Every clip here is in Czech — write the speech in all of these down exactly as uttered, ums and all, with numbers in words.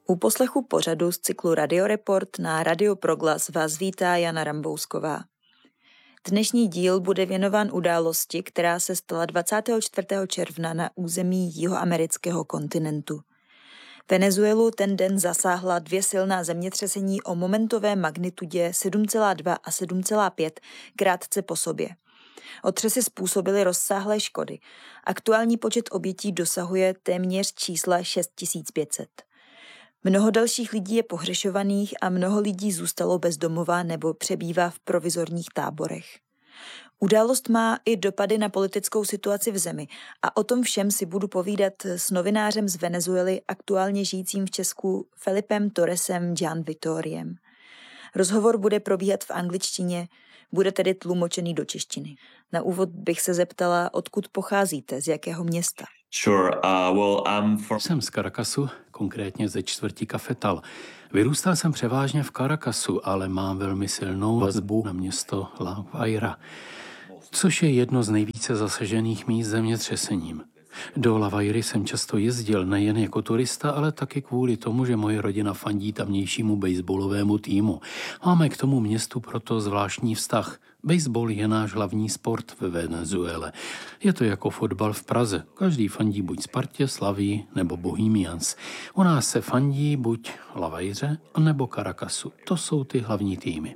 U poslechu pořadu z cyklu Radioreport na Radio Proglas vás vítá Jana Rambousková. Dnešní díl bude věnován události, která se stala dvacátého čtvrtého června na území jihoamerického kontinentu. Venezuelu ten den zasáhla dvě silná zemětřesení o momentové magnitudě sedm celá dva a sedm celá pět krátce po sobě. Otřesy způsobily rozsáhlé škody. Aktuální počet obětí dosahuje téměř čísla šest tisíc pět set. Mnoho dalších lidí je pohřešovaných a mnoho lidí zůstalo bez domova nebo přebývá v provizorních táborech. Událost má i dopady na politickou situaci v zemi a o tom všem si budu povídat s novinářem z Venezuely, aktuálně žijícím v Česku, Felipem Torresem Jan Vitoriem. Rozhovor bude probíhat v angličtině, bude tedy tlumočený do češtiny. Na úvod bych se zeptala, odkud pocházíte, z jakého města? Sure. Uh, well, I'm from... Jsem z Caracasu, konkrétně ze čtvrti Cafetal. Vyrůstal jsem převážně v Caracasu, ale mám velmi silnou vazbu na město La Guaira, což je jedno z nejvíce zasažených míst zemětřesením. Do La Guairy jsem často jezdil nejen jako turista, ale taky kvůli tomu, že moje rodina fandí tamnějšímu baseballovému týmu. Máme k tomu městu proto zvláštní vztah. Baseball je náš hlavní sport ve Venezuele. Je to jako fotbal v Praze. Každý fandí buď Spartě, Slavii nebo Bohemians. U nás se fandí buď La Guaiře nebo Caracasu. To jsou ty hlavní týmy.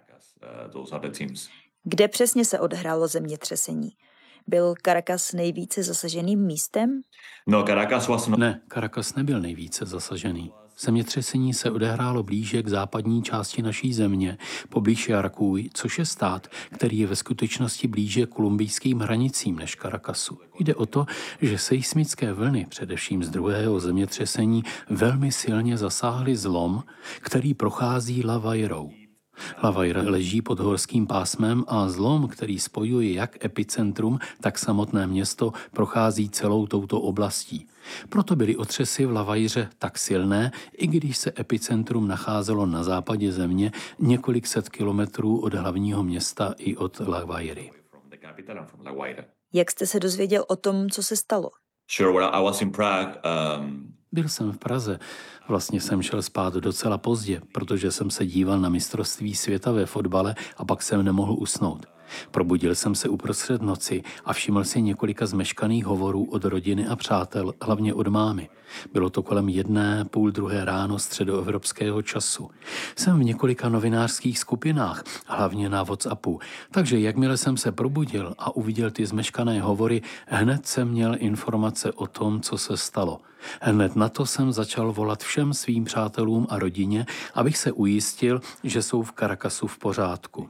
Kde přesně se odehrálo zemětřesení? Byl Caracas nejvíce zasaženým místem? No, Caracas was not... Ne, Caracas nebyl nejvíce zasažený. Zemětřesení se odehrálo blíže k západní části naší země, poblíž Yaracuy, což je stát, který je ve skutečnosti blíže kolumbijským hranicím než Caracasu. Jde o to, že seismické vlny, především z druhého zemětřesení, velmi silně zasáhly zlom, který prochází La Guairou. La Guaira leží pod horským pásmem a zlom, který spojuje jak epicentrum, tak samotné město, prochází celou touto oblastí. Proto byly otřesy v La Guaiře tak silné, i když se epicentrum nacházelo na západě země několik set kilometrů od hlavního města i od La Guairy. Jak jste se dozvěděl o tom, co se stalo? Sure, well, I was in Prague. Um... Byl jsem v Praze. Vlastně jsem šel spát docela pozdě, protože jsem se díval na mistrovství světa ve fotbale a pak jsem nemohl usnout. Probudil jsem se uprostřed noci a všiml si několika zmeškaných hovorů od rodiny a přátel, hlavně od mámy. Bylo to kolem jedné, půl druhé ráno středoevropského času. Jsem v několika novinářských skupinách, hlavně na WhatsAppu, takže jakmile jsem se probudil a uviděl ty zmeškané hovory, hned jsem měl informace o tom, co se stalo. Hned na to jsem začal volat všem svým přátelům a rodině, abych se ujistil, že jsou v Caracasu v pořádku.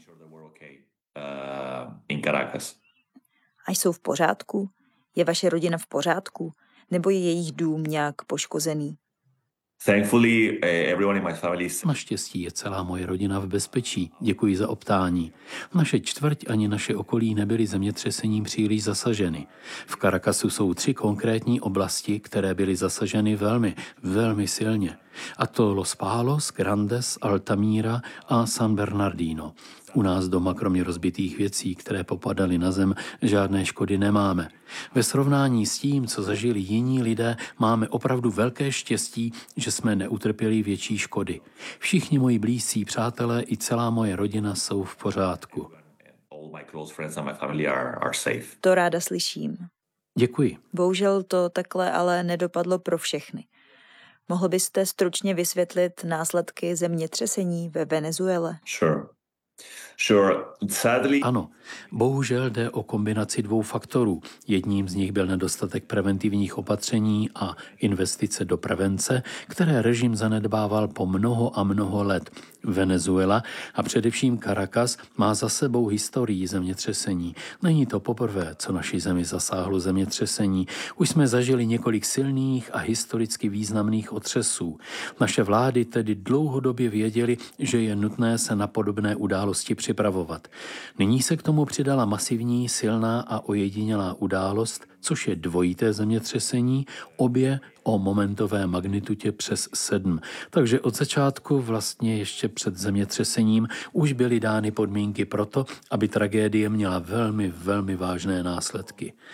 In Caracas. A jsou v pořádku? Je vaše rodina v pořádku? Nebo je jejich dům nějak poškozený? Thankfully, everyone in my family is... Naštěstí je celá moje rodina v bezpečí. Děkuji za optání. Naše čtvrť ani naše okolí nebyly zemětřesením příliš zasaženy. V Caracasu jsou tři konkrétní oblasti, které byly zasaženy velmi, velmi silně. A to Los Palos, Grandes, Altamira a San Bernardino. U nás doma, kromě rozbitých věcí, které popadaly na zem, žádné škody nemáme. Ve srovnání s tím, co zažili jiní lidé, máme opravdu velké štěstí, že jsme neutrpěli větší škody. Všichni moji blízcí přátelé i celá moje rodina jsou v pořádku. To ráda slyším. Děkuji. Bohužel to takhle ale nedopadlo pro všechny. Mohl byste stručně vysvětlit následky zemětřesení ve Venezuele? Sure. Sure. Sadly... Ano, bohužel jde o kombinaci dvou faktorů. Jedním z nich byl nedostatek preventivních opatření a investice do prevence, které režim zanedbával po mnoho a mnoho let. Venezuela a především Caracas má za sebou historii zemětřesení. Není to poprvé, co naši zemi zasáhlo zemětřesení. Už jsme zažili několik silných a historicky významných otřesů. Naše vlády tedy dlouhodobě věděly, že je nutné se na podobné události připravovat. Nyní se k tomu přidala masivní, silná a ojedinělá událost, což je dvojité zemětřesení, obě o momentové magnitudě přes sedm. Takže od začátku, vlastně ještě před zemětřesením, už byly dány podmínky pro to, aby tragédie měla velmi, velmi vážné následky.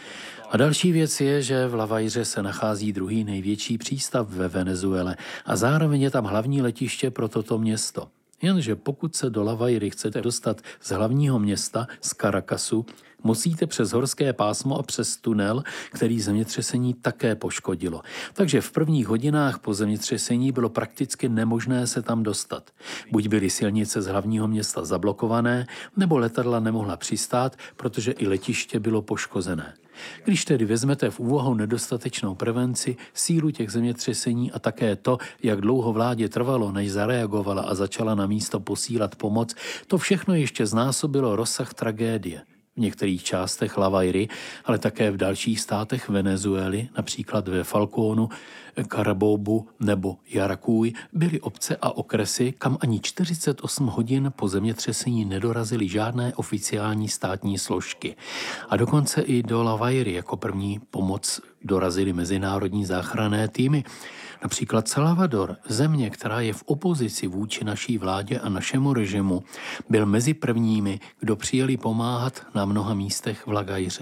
A další věc je, že v Lavajře se nachází druhý největší přístav ve Venezuele a zároveň je tam hlavní letiště pro toto město. Jenže pokud se do Lavajry chcete dostat z hlavního města, z Caracasu, musíte přes horské pásmo a přes tunel, který zemětřesení také poškodilo. Takže v prvních hodinách po zemětřesení bylo prakticky nemožné se tam dostat. Buď byly silnice z hlavního města zablokované, nebo letadla nemohla přistát, protože i letiště bylo poškozené. Když tedy vezmete v úvahu nedostatečnou prevenci, sílu těch zemětřesení a také to, jak dlouho vládě trvalo, než zareagovala a začala na místo posílat pomoc, to všechno ještě znásobilo rozsah tragédie. V některých částech Lavajry, ale také v dalších státech Venezuely, například ve Falcónu, Carabobu nebo Yaracuy, byly obce a okresy, kam ani čtyřicet osm hodin po zemětřesení nedorazily žádné oficiální státní složky. A dokonce i do Lavajry jako první pomoc dorazily mezinárodní záchranné týmy. Například Salvador, země, která je v opozici vůči naší vládě a našemu režimu, byl mezi prvními, kdo přijeli pomáhat na mnoha místech v Lavajře.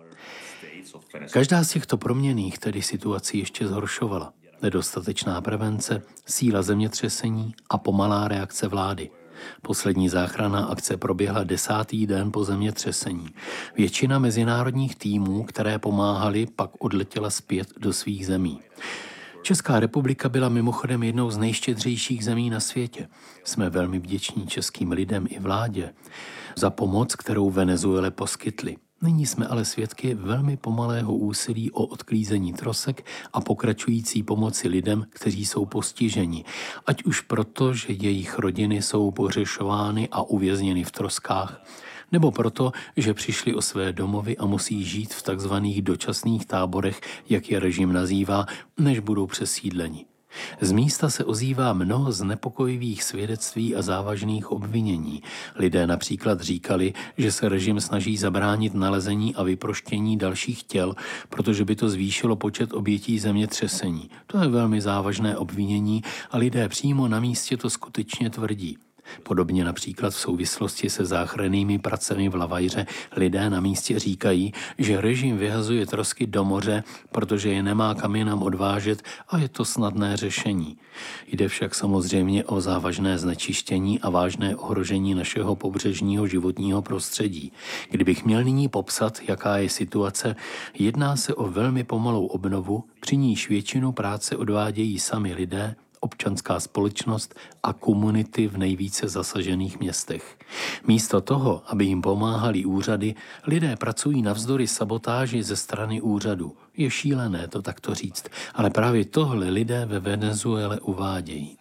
Každá z těchto proměnných tedy situaci ještě zhoršovala. Nedostatečná prevence, síla zemětřesení a pomalá reakce vlády. Poslední záchranná akce proběhla desátý den po zemětřesení. Většina mezinárodních týmů, které pomáhaly, pak odletěla zpět do svých zemí. Česká republika byla mimochodem jednou z nejštědřejších zemí na světě. Jsme velmi vděční českým lidem i vládě za pomoc, kterou Venezuele poskytli. Nyní jsme ale svědky velmi pomalého úsilí o odklízení trosek a pokračující pomoci lidem, kteří jsou postiženi. Ať už proto, že jejich rodiny jsou pohřešovány a uvězněny v troskách, nebo proto, že přišli o své domovy a musí žít v takzvaných dočasných táborech, jak je režim nazývá, než budou přesídleni. Z místa se ozývá mnoho znepokojivých svědectví a závažných obvinění. Lidé například říkali, že se režim snaží zabránit nalezení a vyproštění dalších těl, protože by to zvýšilo počet obětí zemětřesení. To je velmi závažné obvinění a lidé přímo na místě to skutečně tvrdí. Podobně například v souvislosti se záchrannými pracemi v Lavajře lidé na místě říkají, že režim vyhazuje trosky do moře, protože je nemá kam jinam odvážet a je to snadné řešení. Jde však samozřejmě o závažné znečištění a vážné ohrožení našeho pobřežního životního prostředí. Kdybych měl nyní popsat, jaká je situace, jedná se o velmi pomalou obnovu, při níž většinu práce odvádějí sami lidé, občanská společnost a komunity v nejvíce zasažených městech. Místo toho, aby jim pomáhali úřady, lidé pracují navzdory sabotáži ze strany úřadu. Je šílené to takto říct, ale právě tohle lidé ve Venezuele uvádějí.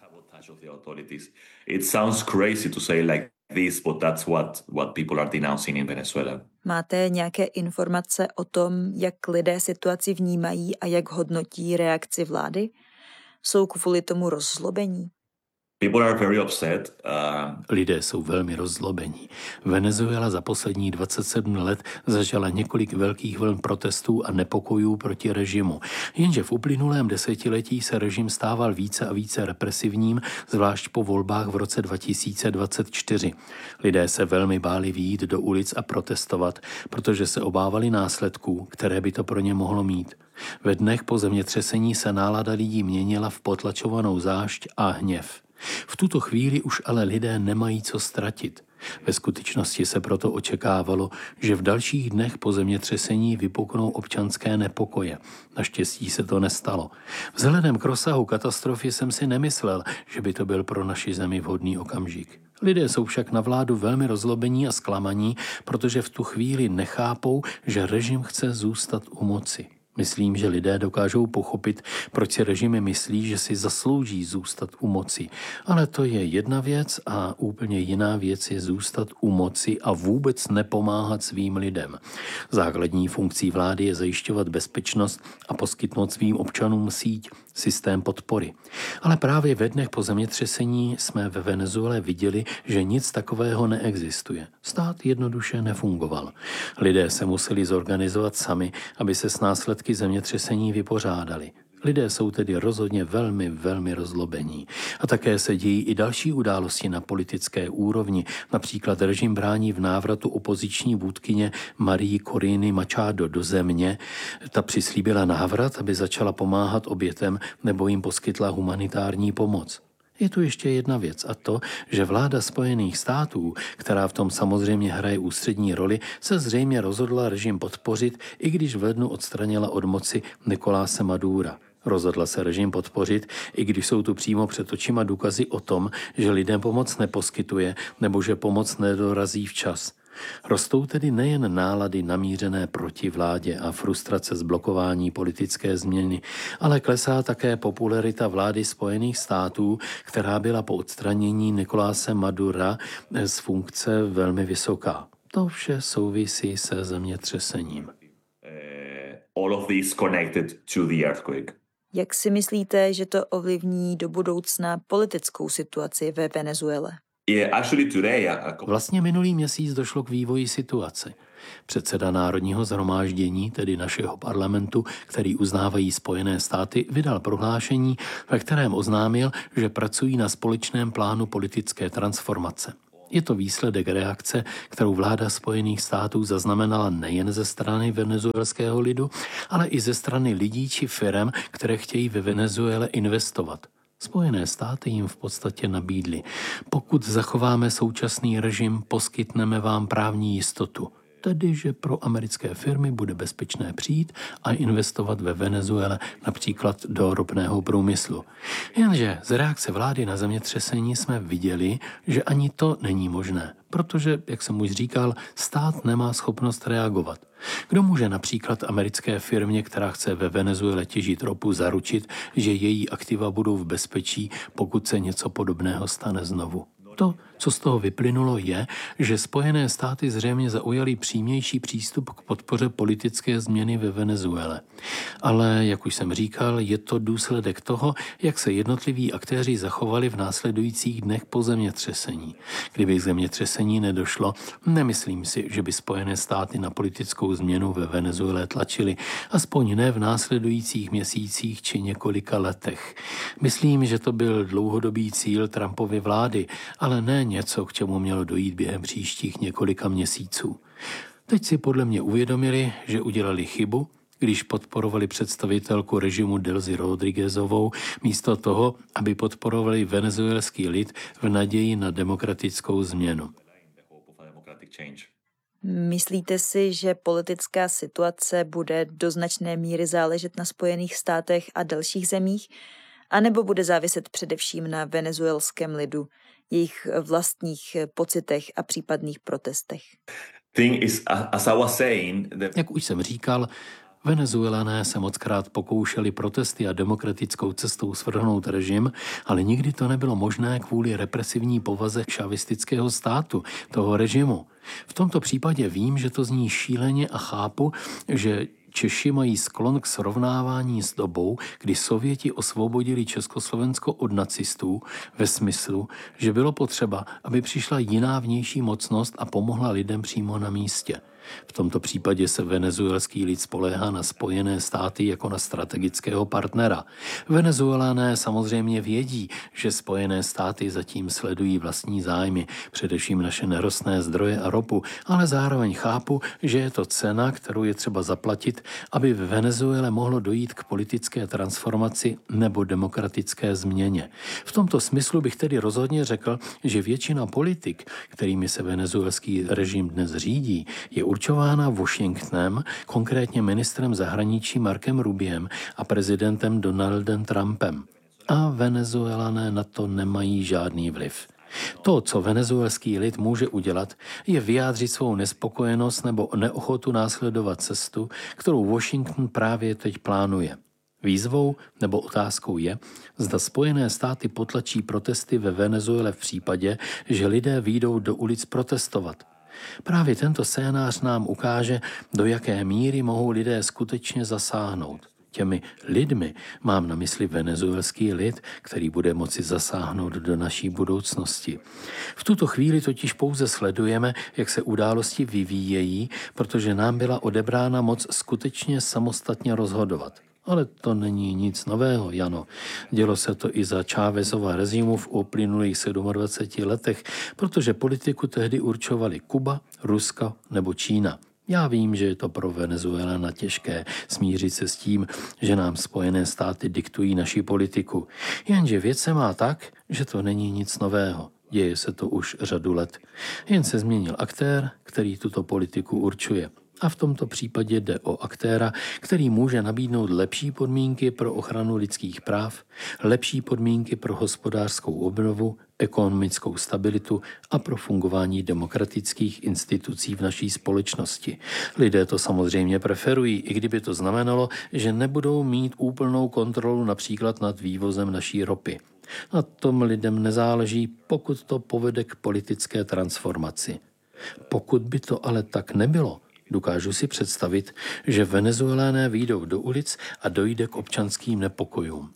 It sounds crazy to say like this, but that's what, what people are denouncing in Venezuela. Máte nějaké informace o tom, jak lidé situaci vnímají a jak hodnotí reakci vlády? Jsou kvůli tomu rozzlobení? People are very upset. Uh... Lidé jsou velmi rozzlobení. Venezuela za poslední dvacet sedm let zažila několik velkých vln protestů a nepokojů proti režimu. Jenže v uplynulém desetiletí se režim stával více a více represivním, zvlášť po volbách v roce dva tisíce dvacet čtyři. Lidé se velmi báli vyjít do ulic a protestovat, protože se obávali následků, které by to pro ně mohlo mít. Ve dnech po zemětřesení se nálada lidí měnila v potlačovanou zášť a hněv. V tuto chvíli už ale lidé nemají co ztratit. Ve skutečnosti se proto očekávalo, že v dalších dnech po zemětřesení vypuknou občanské nepokoje. Naštěstí se to nestalo. Vzhledem k rozsahu katastrofy jsem si nemyslel, že by to byl pro naši zemi vhodný okamžik. Lidé jsou však na vládu velmi rozlobení a zklamaní, protože v tu chvíli nechápou, že režim chce zůstat u moci. Myslím, že lidé dokážou pochopit, proč si režimy myslí, že si zaslouží zůstat u moci. Ale to je jedna věc a úplně jiná věc je zůstat u moci a vůbec nepomáhat svým lidem. Základní funkcí vlády je zajišťovat bezpečnost a poskytnout svým občanům síť, systém podpory. Ale právě ve dnech po zemětřesení jsme ve Venezuele viděli, že nic takového neexistuje. Stát jednoduše nefungoval. Lidé se museli zorganizovat sami, aby se s následky zemětřesení vypořádali. Lidé jsou tedy rozhodně velmi, velmi rozlobení. A také se dějí i další události na politické úrovni. Například režim brání v návratu opoziční vůdkyně Marii Coriny Machado do země. Ta přislíbila návrat, aby začala pomáhat obětem nebo jim poskytla humanitární pomoc. Je tu ještě jedna věc a to, že vláda Spojených států, která v tom samozřejmě hraje ústřední roli, se zřejmě rozhodla režim podpořit, i když v lednu odstranila od moci Nicoláse Madura. Rozhodla se režim podpořit, i když jsou tu přímo před očima důkazy o tom, že lidem pomoc neposkytuje nebo že pomoc nedorazí včas. Rostou tedy nejen nálady namířené proti vládě a frustrace z blokování politické změny, ale klesá také popularita vlády Spojených států, která byla po odstranění Nicoláse Madura z funkce velmi vysoká. To vše souvisí se zemětřesením. Uh, all of this connected to the earthquake. Jak si myslíte, že to ovlivní do budoucna politickou situaci ve Venezuele? Vlastně minulý měsíc došlo k vývoji situace. Předseda Národního shromáždění, tedy našeho parlamentu, který uznávají Spojené státy, vydal prohlášení, ve kterém oznámil, že pracují na společném plánu politické transformace. Je to výsledek reakce, kterou vláda Spojených států zaznamenala nejen ze strany venezuelského lidu, ale i ze strany lidí či firem, které chtějí ve Venezuele investovat. Spojené státy jim v podstatě nabídly: pokud zachováme současný režim, poskytneme vám právní jistotu. Tedy, že pro americké firmy bude bezpečné přijít a investovat ve Venezuele například do ropného průmyslu. Jenže z reakce vlády na zemětřesení jsme viděli, že ani to není možné, protože, jak jsem už říkal, stát nemá schopnost reagovat. Kdo může například americké firmě, která chce ve Venezuele těžit ropu, zaručit, že její aktiva budou v bezpečí, pokud se něco podobného stane znovu? To, co z toho vyplynulo, je, že Spojené státy zřejmě zaujaly přímější přístup k podpoře politické změny ve Venezuele. Ale, jak už jsem říkal, je to důsledek toho, jak se jednotliví aktéři zachovali v následujících dnech po zemětřesení. Kdyby k zemětřesení nedošlo, nemyslím si, že by Spojené státy na politickou změnu ve Venezuele tlačily, aspoň ne v následujících měsících či několika letech. Myslím, že to byl dlouhodobý cíl Trumpovy vlády, ale ne něco, k čemu mělo dojít během příštích několika měsíců. Teď si podle mě uvědomili, že udělali chybu, když podporovali představitelku režimu Delcy Rodriguezovou, místo toho, aby podporovali venezuelský lid v naději na demokratickou změnu. Myslíte si, že politická situace bude do značné míry záležet na Spojených státech a dalších zemích, anebo bude záviset především na venezuelském lidu, jejich vlastních pocitech a případných protestech? Jak už jsem říkal, Venezuelané se mockrát pokoušeli protesty a demokratickou cestou svrhnout režim, ale nikdy to nebylo možné kvůli represivní povaze šavistického státu, toho režimu. V tomto případě vím, že to zní šíleně a chápu, že Češi mají sklon k srovnávání s dobou, kdy Sověti osvobodili Československo od nacistů, ve smyslu, že bylo potřeba, aby přišla jiná vnější mocnost a pomohla lidem přímo na místě. V tomto případě se venezuelský lid spoléhá na Spojené státy jako na strategického partnera. Venezuelané samozřejmě vědí, že Spojené státy zatím sledují vlastní zájmy, především naše nerostné zdroje a ropu, ale zároveň chápu, že je to cena, kterou je třeba zaplatit, aby v Venezuele mohlo dojít k politické transformaci nebo demokratické změně. V tomto smyslu bych tedy rozhodně řekl, že většina politik, kterými se venezuelský režim dnes řídí, je určována Washingtonem, konkrétně ministrem zahraničí Markem Rubiem a prezidentem Donaldem Trumpem. A Venezuelané na to nemají žádný vliv. To, co venezuelský lid může udělat, je vyjádřit svou nespokojenost nebo neochotu následovat cestu, kterou Washington právě teď plánuje. Výzvou nebo otázkou je, zda Spojené státy potlačí protesty ve Venezuele v případě, že lidé vyjdou do ulic protestovat. Právě tento scénář nám ukáže, do jaké míry mohou lidé skutečně zasáhnout. Těmi lidmi mám na mysli venezuelský lid, který bude moci zasáhnout do naší budoucnosti. V tuto chvíli totiž pouze sledujeme, jak se události vyvíjejí, protože nám byla odebrána moc skutečně samostatně rozhodovat. Ale to není nic nového, Jano. Dělo se to i za Chávezova režimu v uplynulých dvaceti sedmi letech, protože politiku tehdy určovali Kuba, Rusko nebo Čína. Já vím, že je to pro Venezuelana těžké smířit se s tím, že nám Spojené státy diktují naši politiku. Jenže věc se má tak, že to není nic nového. Děje se to už řadu let. Jen se změnil aktér, který tuto politiku určuje. A v tomto případě jde o aktéra, který může nabídnout lepší podmínky pro ochranu lidských práv, lepší podmínky pro hospodářskou obnovu, ekonomickou stabilitu a pro fungování demokratických institucí v naší společnosti. Lidé to samozřejmě preferují, i kdyby to znamenalo, že nebudou mít úplnou kontrolu například nad vývozem naší ropy. Na tom lidem nezáleží, pokud to povede k politické transformaci. Pokud by to ale tak nebylo, dokážu si představit, že Venezuelané vyjdou do ulic a dojde k občanským nepokojům.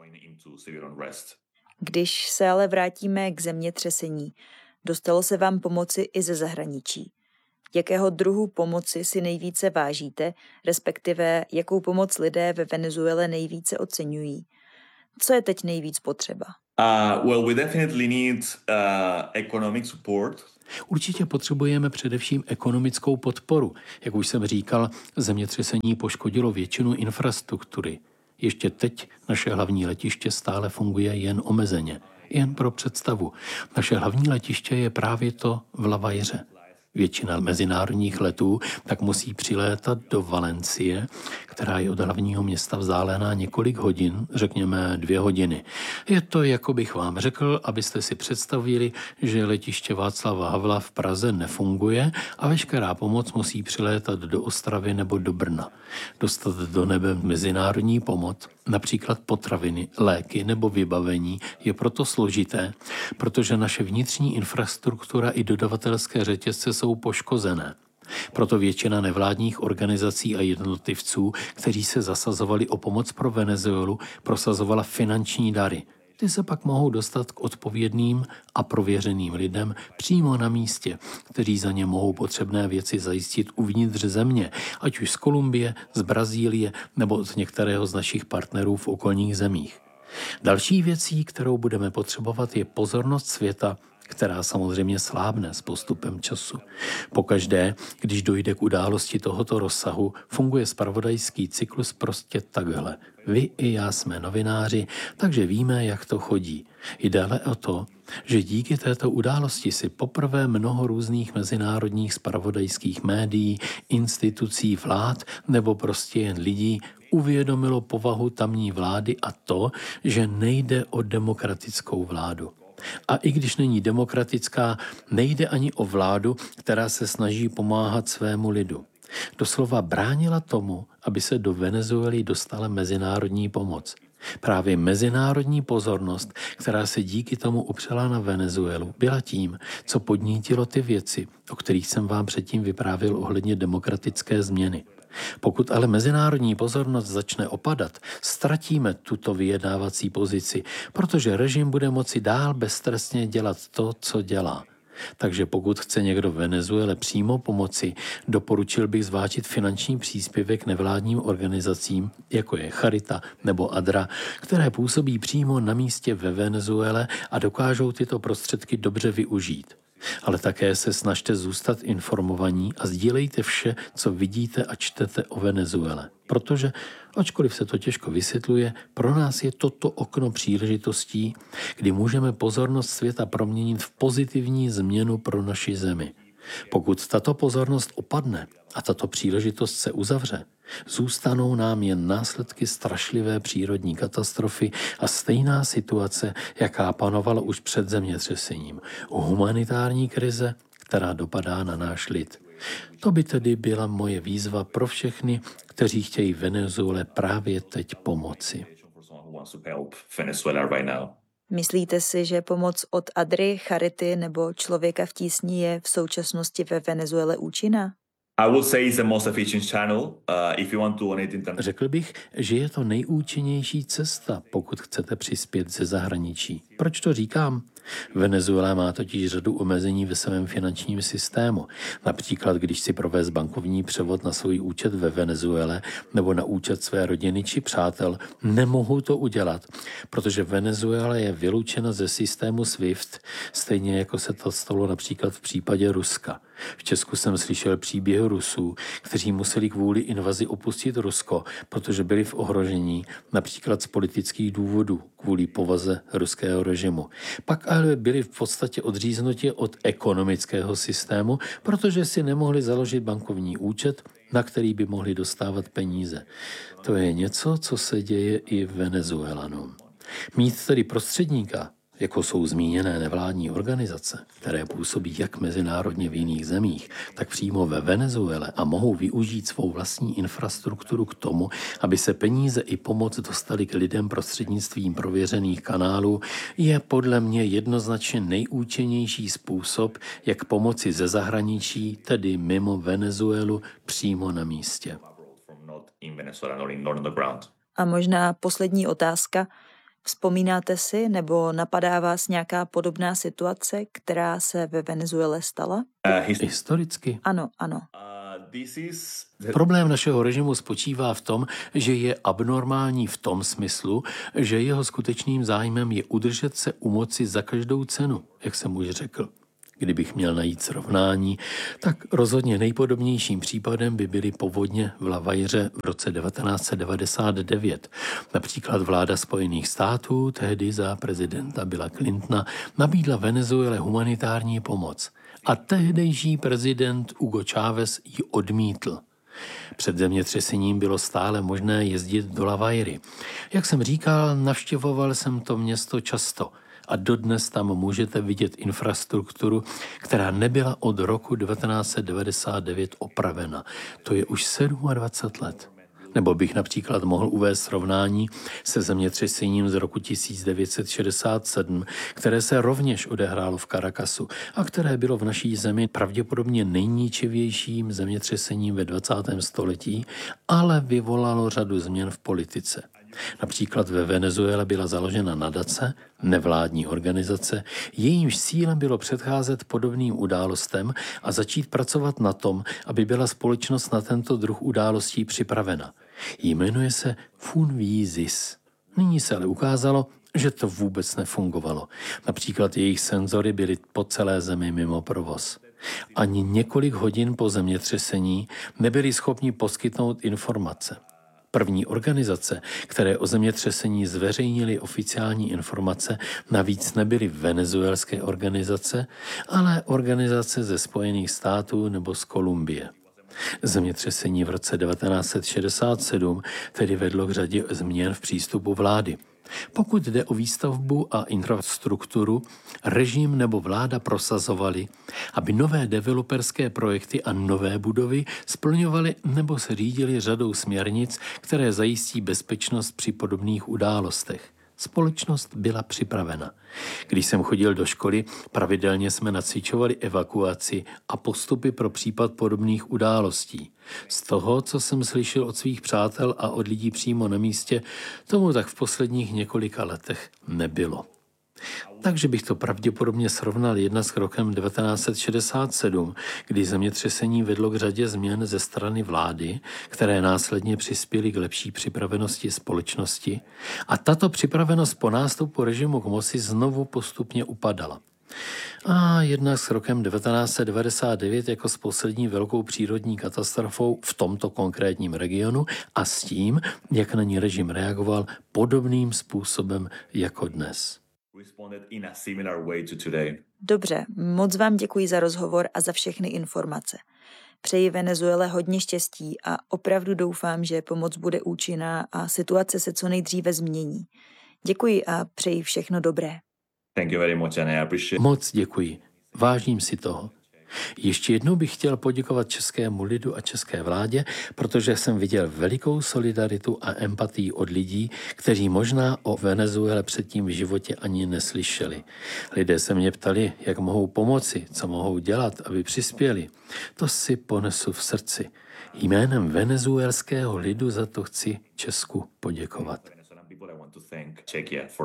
Když se ale vrátíme k zemětřesení, dostalo se vám pomoci i ze zahraničí. Jakého druhu pomoci si nejvíce vážíte, respektive jakou pomoc lidé ve Venezuele nejvíce oceňují? Co je teď nejvíc potřeba? Uh, well, we definitely need uh, economic support. Určitě potřebujeme především ekonomickou podporu. Jak už jsem říkal, zemětřesení poškodilo většinu infrastruktury. Ještě teď naše hlavní letiště stále funguje jen omezeně. Jen pro představu. Naše hlavní letiště je právě to v Lavajře. Většina mezinárodních letů tak musí přilétat do Valencie, která je od hlavního města vzdálená několik hodin, řekněme dvě hodiny. Je to, jako bych vám řekl, abyste si představili, že letiště Václava Havla v Praze nefunguje a veškerá pomoc musí přilétat do Ostravy nebo do Brna. Dostat do nebe mezinárodní pomoc, například potraviny, léky nebo vybavení, je proto složité, protože naše vnitřní infrastruktura i dodavatelské řetězce jsou poškozené. Proto většina nevládních organizací a jednotlivců, kteří se zasazovali o pomoc pro Venezuelu, prosazovala finanční dary. Ty se pak mohou dostat k odpovědným a prověřeným lidem přímo na místě, kteří za ně mohou potřebné věci zajistit uvnitř země, ať už z Kolumbie, z Brazílie nebo od některého z našich partnerů v okolních zemích. Další věcí, kterou budeme potřebovat, je pozornost světa, která samozřejmě slábne s postupem času. Pokaždé, když dojde k události tohoto rozsahu, funguje zpravodajský cyklus prostě takhle. Vy i já jsme novináři, takže víme, jak to chodí. Jde ale o to, že díky této události si poprvé mnoho různých mezinárodních zpravodajských médií, institucí, vlád nebo prostě jen lidí uvědomilo povahu tamní vlády a to, že nejde o demokratickou vládu. A i když není demokratická, nejde ani o vládu, která se snaží pomáhat svému lidu. Doslova bránila tomu, aby se do Venezuely dostala mezinárodní pomoc. Právě mezinárodní pozornost, která se díky tomu upřela na Venezuelu, byla tím, co podnítilo ty věci, o kterých jsem vám předtím vyprávěl ohledně demokratické změny. Pokud ale mezinárodní pozornost začne opadat, ztratíme tuto vyjednávací pozici, protože režim bude moci dál beztrestně dělat to, co dělá. Takže pokud chce někdo Venezuele přímo pomoci, doporučil bych zvážit finanční příspěvek nevládním organizacím, jako je Charita nebo Adra, které působí přímo na místě ve Venezuele a dokážou tyto prostředky dobře využít. Ale také se snažte zůstat informovaní a sdílejte vše, co vidíte a čtete o Venezuele. Protože, ačkoliv se to těžko vysvětluje, pro nás je toto okno příležitostí, kdy můžeme pozornost světa proměnit v pozitivní změnu pro naši zemi. Pokud tato pozornost opadne a tato příležitost se uzavře, zůstanou nám jen následky strašlivé přírodní katastrofy a stejná situace, jaká panovala už před zemětřesením. Humanitární krize, která dopadá na náš lid. To by tedy byla moje výzva pro všechny, kteří chtějí Venezuele právě teď pomoci. Myslíte si, že pomoc od Adry, Charity nebo Člověka v tísni je v současnosti ve Venezuele účinná? Řekl bych, že je to nejúčinnější cesta, pokud chcete přispět ze zahraničí. Proč to říkám? Venezuela má totiž řadu omezení ve svém finančním systému. Například, když si provést bankovní převod na svůj účet ve Venezuele nebo na účet své rodiny či přátel, nemohou to udělat, protože Venezuela je vyloučena ze systému SWIFT, stejně jako se to stalo například v případě Ruska. V Česku jsem slyšel příběh Rusů, kteří museli kvůli invazi opustit Rusko, protože byli v ohrožení, například z politických důvodů, kvůli povaze ruského režimu. Pak ale byli v podstatě odříznuti od ekonomického systému, protože si nemohli založit bankovní účet, na který by mohli dostávat peníze. To je něco, co se děje i Venezuelanům. Mít tedy prostředníka, jako jsou zmíněné nevládní organizace, které působí jak mezinárodně v jiných zemích, tak přímo ve Venezuele a mohou využít svou vlastní infrastrukturu k tomu, aby se peníze i pomoc dostaly k lidem prostřednictvím prověřených kanálů, je podle mě jednoznačně nejúčinnější způsob, jak pomoci ze zahraničí, tedy mimo Venezuelu, přímo na místě. A možná poslední otázka. Vzpomínáte si nebo napadá vás nějaká podobná situace, která se ve Venezuele stala? Uh, Historicky? Ano, ano. Uh, this is... Problém našeho režimu spočívá v tom, že je abnormální v tom smyslu, že jeho skutečným zájmem je udržet se u moci za každou cenu, jak jsem už řekl. Kdybych měl najít srovnání, tak rozhodně nejpodobnějším případem by byly povodně v Lavajře v roce devatenáct set devadesát devět. Například vláda Spojených států, tehdy za prezidenta Billa Clintona, nabídla Venezuele humanitární pomoc. A tehdejší prezident Hugo Chávez ji odmítl. Před zemětřesením bylo stále možné jezdit do Lavajry. Jak jsem říkal, navštěvoval jsem to město často. A dodnes tam můžete vidět infrastrukturu, která nebyla od roku devatenáct set devadesát devět opravena. To je už dvacet sedm let. Nebo bych například mohl uvést srovnání se zemětřesením z roku tisíc devět set šedesát sedm, které se rovněž odehrálo v Caracasu a které bylo v naší zemi pravděpodobně nejničivějším zemětřesením ve dvacátém století, ale vyvolalo řadu změn v politice. Například ve Venezuele byla založena nadace, nevládní organizace, jejímž cílem bylo předcházet podobným událostem a začít pracovat na tom, aby byla společnost na tento druh událostí připravena. Jmenuje se Funvizis. Nyní se ale ukázalo, že to vůbec nefungovalo. Například jejich senzory byly po celé zemi mimo provoz. Ani několik hodin po zemětřesení nebyli schopni poskytnout informace. První organizace, které o zemětřesení zveřejnily oficiální informace, navíc nebyly venezuelské organizace, ale organizace ze Spojených států nebo z Kolumbie. Zemětřesení v roce devatenáct set šedesát sedm tedy vedlo k řadě změn v přístupu vlády. Pokud jde o výstavbu a infrastrukturu, režim nebo vláda prosazovali, aby nové developerské projekty a nové budovy splňovaly nebo se řídily řadou směrnic, které zajistí bezpečnost při podobných událostech. Společnost byla připravena. Když jsem chodil do školy, pravidelně jsme nacvičovali evakuaci a postupy pro případ podobných událostí. Z toho, co jsem slyšel od svých přátel a od lidí přímo na místě, tomu tak v posledních několika letech nebylo. Takže bych to pravděpodobně srovnal jedna s rokem devatenáct set šedesát sedm, kdy zemětřesení vedlo k řadě změn ze strany vlády, které následně přispěly k lepší připravenosti společnosti, a tato připravenost po nástupu režimu k moci znovu postupně upadala. A jednak s rokem devatenáct set devadesát devět jako s poslední velkou přírodní katastrofou v tomto konkrétním regionu a s tím, jak na ní režim reagoval podobným způsobem jako dnes. Dobře, moc vám děkuji za rozhovor a za všechny informace. Přeji Venezuele hodně štěstí a opravdu doufám, že pomoc bude účinná a situace se co nejdříve změní. Děkuji a přeji všechno dobré. Thank you very much, and I appreciate... Moc děkuji. Vážím si toho. Ještě jednou bych chtěl poděkovat českému lidu a české vládě, protože jsem viděl velikou solidaritu a empatii od lidí, kteří možná o Venezuele předtím v životě ani neslyšeli. Lidé se mě ptali, jak mohou pomoci, co mohou dělat, aby přispěli. To si ponesu v srdci. Jménem venezuelského lidu za to chci Česku poděkovat.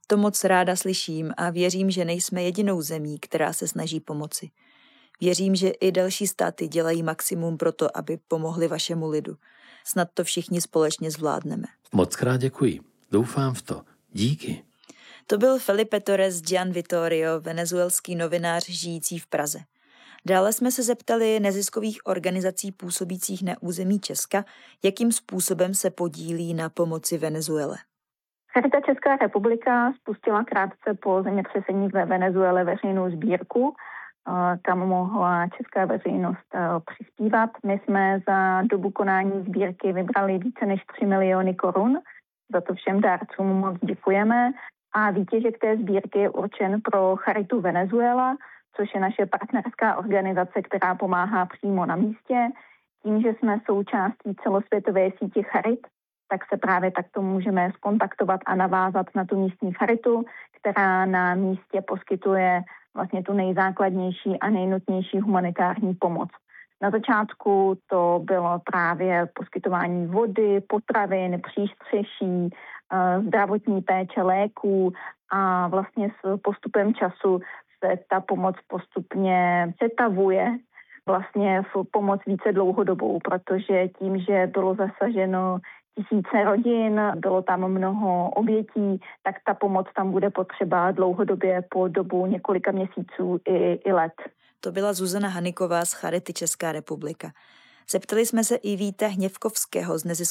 To moc ráda slyším a věřím, že nejsme jedinou zemí, která se snaží pomoci. Věřím, že i další státy dělají maximum pro to, aby pomohli vašemu lidu. Snad to všichni společně zvládneme. Moc krát děkuji. Doufám v to. Díky. To byl Felipe Torres Gian Vittorio, venezuelský novinář žijící v Praze. Dále jsme se zeptali neziskových organizací působících na území Česka, jakým způsobem se podílí na pomoci Venezuele. Charita Česká republika spustila krátce po zemětřesení ve Venezuele veřejnou sbírku, kam mohla česká veřejnost přispívat. My jsme za dobu konání sbírky vybrali více než tři miliony korun. Za to všem dárcům moc děkujeme. A výtěžek té sbírky je určen pro Charitu Venezuela, což je naše partnerská organizace, která pomáhá přímo na místě. Tím, že jsme součástí celosvětové sítě charit, tak se právě takto můžeme skontaktovat a navázat na tu místní charitu, která na místě poskytuje vlastně tu nejzákladnější a nejnutnější humanitární pomoc. Na začátku to bylo právě poskytování vody, potravin, přístřeší, zdravotní péče, léků a vlastně s postupem času se ta pomoc postupně přetavuje vlastně v pomoc více dlouhodobou, protože tím, že bylo zasaženo tisíce rodin, bylo tam mnoho obětí, tak ta pomoc tam bude potřeba dlouhodobě po dobu několika měsíců i, i let. To byla Zuzana Haniková z Charity Česká republika. Zeptali jsme se i Víta Hněvkovského z neziskového